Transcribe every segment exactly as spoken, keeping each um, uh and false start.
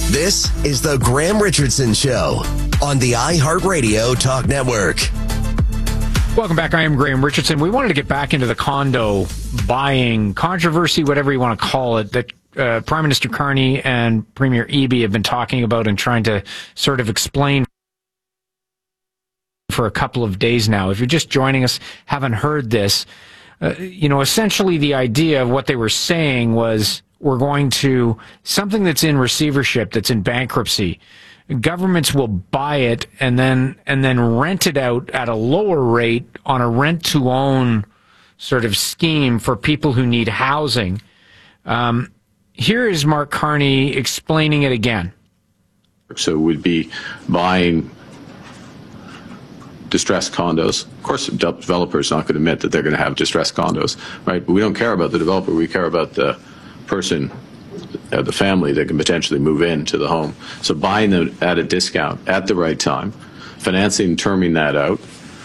This is the Graham Richardson Show on the iHeartRadio Talk Network. Welcome back. I am Graham Richardson. We wanted to get back into the condo buying controversy, whatever you want to call it, that uh, Prime Minister Carney and Premier Eby have been talking about and trying to sort of explain for a couple of days now. If you're just joining us, haven't heard this, uh, you know, essentially the idea of what they were saying was we're going to, something that's in receivership, that's in bankruptcy, governments will buy it and then and then rent it out at a lower rate on a rent-to-own sort of scheme for people who need housing. Um, here is Mark Carney explaining it again. So we'd be buying distressed condos. Of course, the developer's not going to admit that they're going to have distressed condos, right? But we don't care about the developer. We care about the person, uh, the family that can potentially move into the home. So buying them at a discount at the right time, financing, terming that out,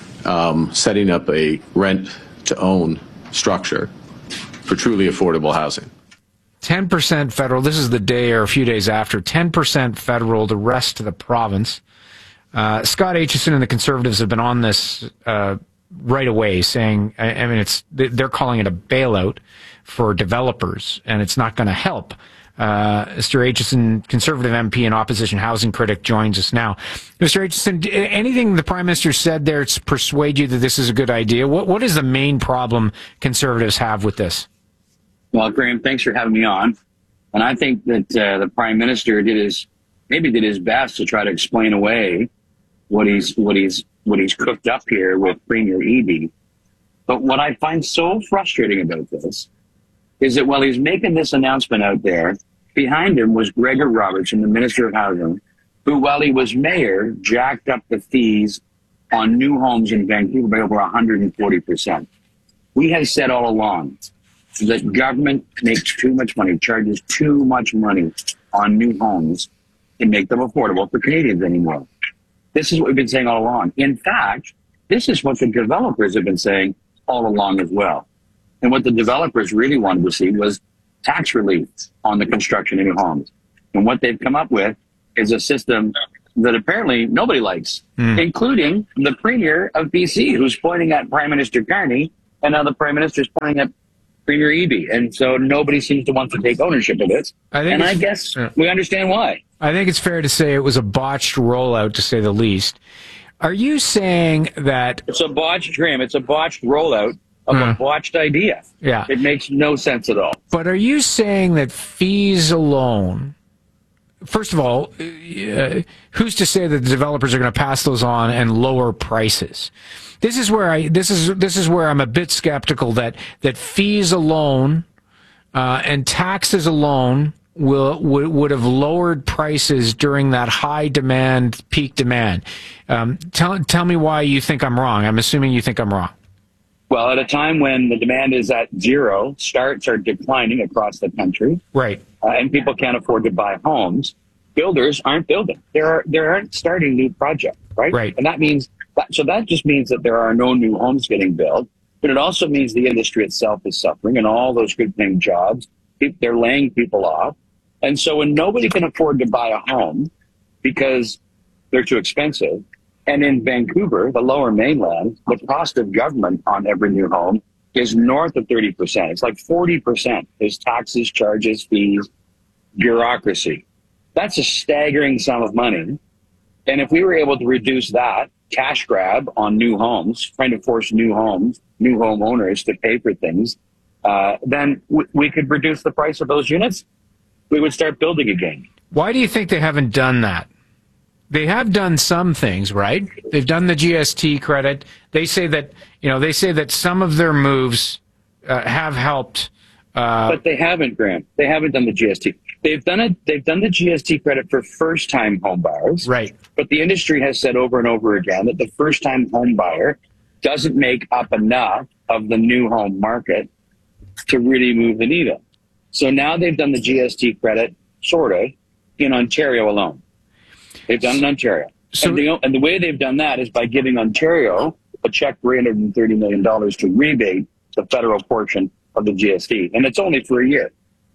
um, setting up a rent-to-own structure for truly affordable housing. ten percent federal. This is the day or a few days after. ten percent federal, the rest to the province. Uh, Scott Aitchison and the Conservatives have been on this uh, right away, saying, I, I mean, it's they're calling it a bailout for developers, and it's not going to help. Uh, Mister Aitchison, Conservative M P and opposition housing critic, joins us now. Mister Aitchison, anything the Prime Minister said there to persuade you that this is a good idea? What What is the main problem Conservatives have with this? Well, Graham, thanks for having me on. And I think that uh, the Prime Minister did his maybe did his best to try to explain away what he's what he's what he's cooked up here with Premier Eby. But what I find so frustrating about this is that while he's making this announcement out there, behind him was Gregor Robertson, the Minister of Housing, who, while he was mayor, jacked up the fees on new homes in Vancouver by over one hundred forty percent. We have said all along that government makes too much money, charges too much money on new homes to make them affordable for Canadians anymore. This is what we've been saying all along. In fact, this is what the developers have been saying all along as well. And what the developers really wanted to see was tax relief on the construction of new homes. And what they've come up with is a system that apparently nobody likes, mm. including the Premier of B C, who's pointing at Prime Minister Carney, and now the Prime Minister is pointing at Premier Eby. And so nobody seems to want to take ownership of this. I think and I guess yeah. we understand why. I think it's fair to say it was a botched rollout, to say the least. Are you saying that... It's a botched, Graham, it's a botched rollout of uh, a botched idea. Yeah. It makes no sense at all. But are you saying that fees alone... First of all, uh, who's to say that the developers are going to pass those on and lower prices? This is where I this is this is where I'm a bit skeptical that that fees alone uh, and taxes alone will would, would have lowered prices during that high demand, peak demand. Um, tell tell me why you think I'm wrong. I'm assuming you think I'm wrong. Well, at a time when the demand is at zero, starts are declining across the country, right, uh, and people can't afford to buy homes, builders aren't building. There are there aren't starting new projects, right? Right, and that means that, so that just means that there are no new homes getting built. But it also means the industry itself is suffering, and all those good-paying jobs, they're laying people off. And so when nobody can afford to buy a home because they're too expensive. And in Vancouver, the lower mainland, the cost of government on every new home is north of thirty percent. It's like forty percent is taxes, charges, fees, bureaucracy. That's a staggering sum of money. And if we were able to reduce that cash grab on new homes, trying to force new homes, new home owners to pay for things, uh, then w- we could reduce the price of those units. We would start building again. Why do you think they haven't done that? They have done some things, right? They've done the G S T credit. They say that, you know, they say that some of their moves uh, have helped. Uh, but they haven't, Graham. They haven't done the G S T. They've done it. They've done the G S T credit for first-time home buyers. Right. But the industry has said over and over again that the first-time home buyer doesn't make up enough of the new home market to really move the needle. So now they've done the G S T credit, sort of, in Ontario alone. They've done it in Ontario. So, and, the, and the way they've done that is by giving Ontario a check for eight hundred thirty million dollars to rebate the federal portion of the G S T. And it's only for a year.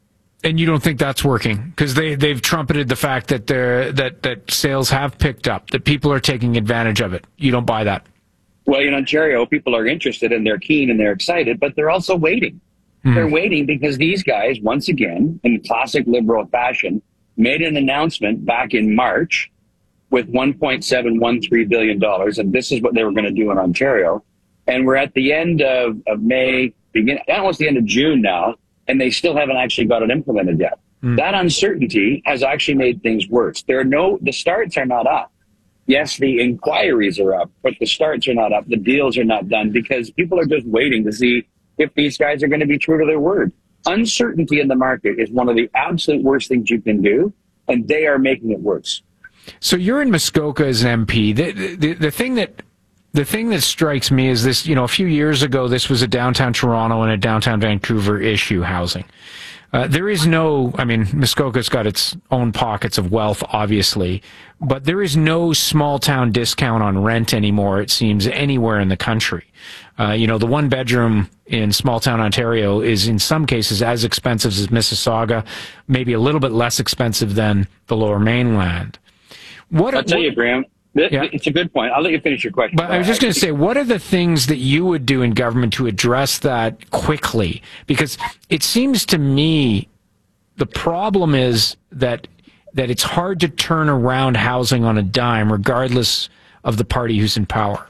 And you don't think that's working? Because they, they've trumpeted the fact that they're, that, that sales have picked up, that people are taking advantage of it. You don't buy that? Well, in Ontario, people are interested and they're keen and they're excited, but they're also waiting. Mm. They're waiting because these guys, once again, in classic Liberal fashion, made an announcement back in March with one point seven one three billion dollars, and this is what they were going to do in Ontario. And we're at the end of, of May, begin, almost the end of June now, and they still haven't actually got it implemented yet. Mm. That uncertainty has actually made things worse. There are no, the starts are not up. Yes, the inquiries are up, but the starts are not up. The deals are not done because people are just waiting to see if these guys are going to be true to their word. Uncertainty in the market is one of the absolute worst things you can do, and they are making it worse. So you're in Muskoka as an M P. The, the, the thing that The thing that strikes me is this, you know, a few years ago, this was a downtown Toronto and a downtown Vancouver issue, housing. Uh, there is no, I mean, Muskoka's got its own pockets of wealth, obviously, but there is no small town discount on rent anymore, it seems, anywhere in the country. Uh, you know, the one bedroom in small town Ontario is in some cases as expensive as Mississauga, maybe a little bit less expensive than the Lower Mainland. What, I'll tell what, you, Graham. Yeah. It's a good point. I'll let you finish your question. But I was just going to say, what are the things that you would do in government to address that quickly? Because it seems to me the problem is that that it's hard to turn around housing on a dime, regardless of the party who's in power.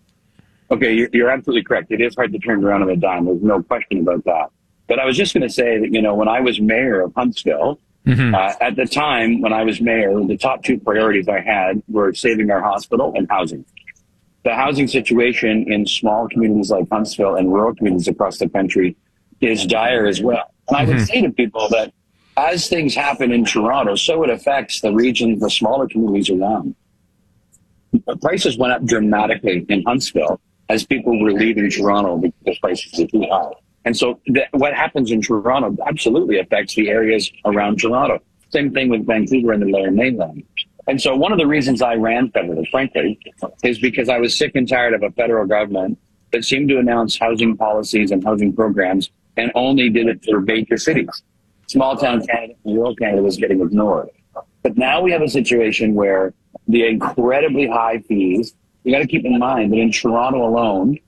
Okay, you're, you're absolutely correct. It is hard to turn around on a dime. There's no question about that. But I was just going to say that, you know, when I was mayor of Huntsville, Mm-hmm. Uh, at the time when I was mayor, the top two priorities I had were saving our hospital and housing. The housing situation in small communities like Huntsville and rural communities across the country is dire as well. And mm-hmm. I would say to people that as things happen in Toronto, so it affects the regions, the smaller communities around. The prices went up dramatically in Huntsville as people were leaving Toronto because prices were too high. And so th- what happens in Toronto absolutely affects the areas around Toronto. Same thing with Vancouver and the Lower Mainland. And so one of the reasons I ran federally, frankly, is because I was sick and tired of a federal government that seemed to announce housing policies and housing programs and only did it for major cities. Small town Canada and rural Canada was getting ignored. But now we have a situation where the incredibly high fees, you got to keep in mind that in Toronto alone,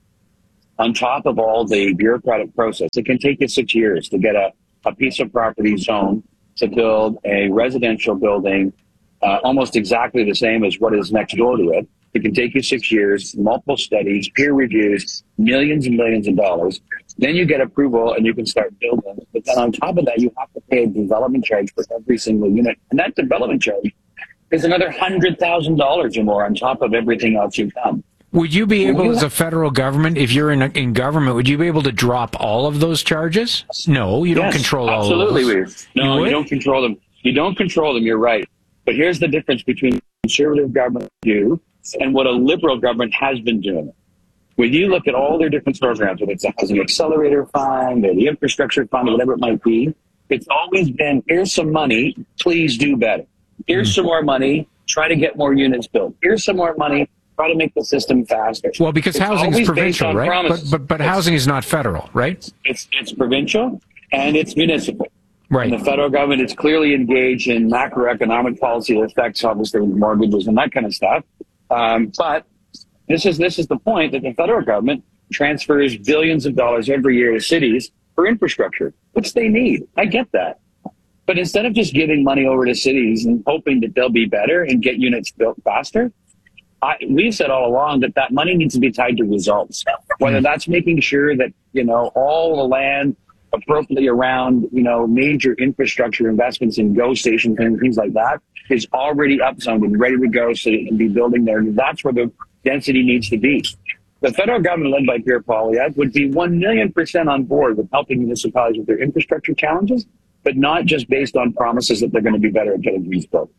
on top of all the bureaucratic process, it can take you six years to get a, a piece of property zoned to build a residential building uh, almost exactly the same as what is next door to it. It can take you six years, multiple studies, peer reviews, millions and millions of dollars. Then you get approval and you can start building. But then on top of that, you have to pay a development charge for every single unit. And that development charge is another one hundred thousand dollars or more on top of everything else you've done. Would you be able, as a federal government, if you're in, in government, would you be able to drop all of those charges? No, you don't yes, control all absolutely of those. Absolutely. No, you, you don't control them. You don't control them, you're right. But here's the difference between conservative government do and what a liberal government has been doing. When you look at all their different programs, whether it's a housing accelerator fund or the infrastructure fund or whatever it might be, it's always been, here's some money, please do better. Here's mm. some more money, try to get more units built. Here's some more money, try to make the system faster. Well, because it's housing is provincial, right? Promises. But, but but housing is not federal, right? It's it's provincial and it's municipal. Right. And the federal government is clearly engaged in macroeconomic policy that affects obviously mortgages and that kind of stuff. Um, but this is this is the point that the federal government transfers billions of dollars every year to cities for infrastructure, which they need. I get that. But instead of just giving money over to cities and hoping that they'll be better and get units built faster, I, we've said all along that that money needs to be tied to results, whether that's making sure that, you know, all the land appropriately around, you know, major infrastructure investments in GO stations and things like that is already upzoned and ready to go so it can be building there. That's where the density needs to be. The federal government led by Pierre Poilievre would be one million percent on board with helping municipalities with their infrastructure challenges, but not just based on promises that they're going to be better at getting these built.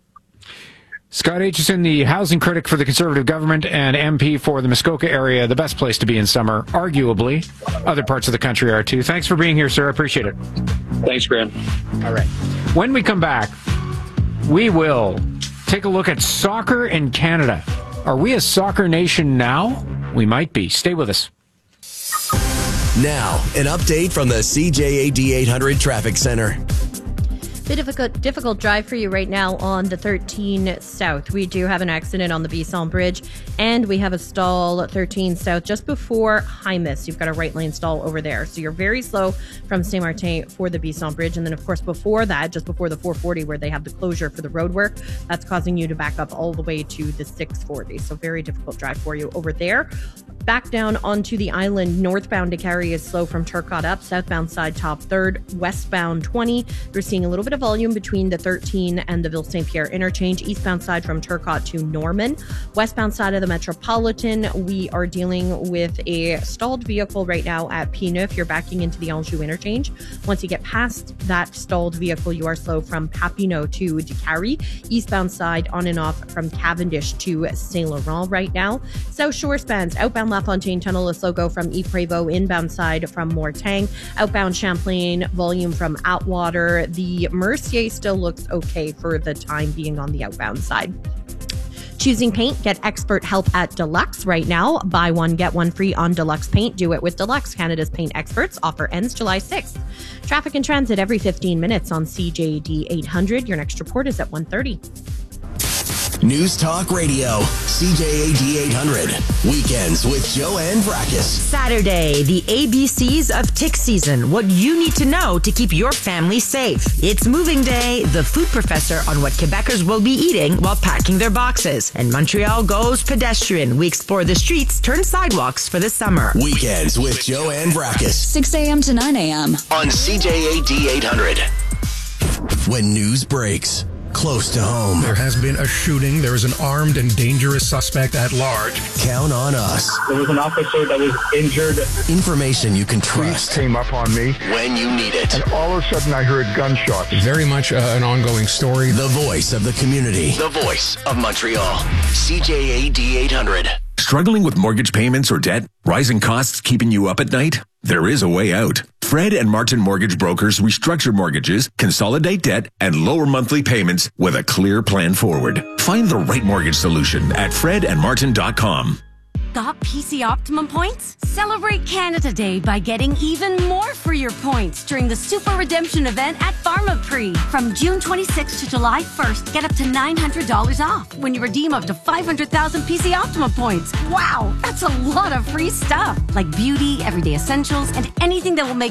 Scott Aitchison, the housing critic for the Conservative government and M P for the Muskoka area, the best place to be in summer, arguably. Other parts of the country are too. Thanks for being here, sir. I appreciate it. Thanks, Graham. All right. When we come back, we will take a look at soccer in Canada. Are we a soccer nation now? We might be. Stay with us. Now, an update from the C J A D eight hundred Traffic Center. Bit of a difficult drive for you right now on the thirteen South. We do have an accident on the Bisson Bridge, and we have a stall thirteen South just before Hymas. You've got a right lane stall over there. So you're very slow from Saint Martin for the Bisson Bridge. And then, of course, before that, just before the four forty where they have the closure for the road work, that's causing you to back up all the way to the six forty. So very difficult drive for you over there. Back down onto the island, northbound to Carrie is slow from Turcotte up, southbound side top third, westbound twenty. You're seeing a little bit of volume between the thirteen and the Ville Saint Pierre interchange, eastbound side from Turcotte to Norman. Westbound side of the Metropolitan, we are dealing with a stalled vehicle right now at P nine. You're backing into the Anjou interchange. Once you get past that stalled vehicle, you are slow from Papineau to Décarie. Eastbound side on and off from Cavendish to Saint Laurent right now. South Shore spans outbound La Fontaine Tunnel is slow go from Yves Prévost, inbound side from Mortagne, outbound Champlain, volume from Atwater. The Mercier still looks okay for the time being on the outbound side. Choosing paint, get expert help at Deluxe right now. Buy one, get one free on Deluxe paint. Do it with Deluxe, Canada's paint experts. Offer ends July sixth. Traffic and transit every fifteen minutes on C J D eight hundred. Your next report is at one thirty. News Talk Radio, C J A D eight hundred. Weekends with Joanne Vrackus. Saturday, the A B Cs of tick season. What you need to know to keep your family safe. It's moving day, the food professor on what Quebecers will be eating while packing their boxes. And Montreal goes pedestrian. We explore the streets, turn sidewalks for the summer. Weekends with Joanne Vrackus. six a.m. to nine a.m. on C J A D eight hundred. When news breaks close to home, there has been a shooting. There is an armed and dangerous suspect at large. Count on us. There was an officer that was injured. Information you can trust. Police came up on me when you need it. And all of a sudden I heard gunshots. Very much uh, an ongoing story. The voice of the community. The voice of Montreal. C J A D eight hundred. Struggling with mortgage payments or debt? Rising costs keeping you up at night? There is a way out. Fred and Martin Mortgage Brokers restructure mortgages, consolidate debt, and lower monthly payments with a clear plan forward. Find the right mortgage solution at fred and martin dot com. Got P C Optimum points? Celebrate Canada Day by getting even more for your points during the Super Redemption event at Pharmaprix. From June twenty-sixth to July first, get up to nine hundred dollars off when you redeem up to five hundred thousand P C Optimum points. Wow, that's a lot of free stuff, like beauty, everyday essentials, and anything that will make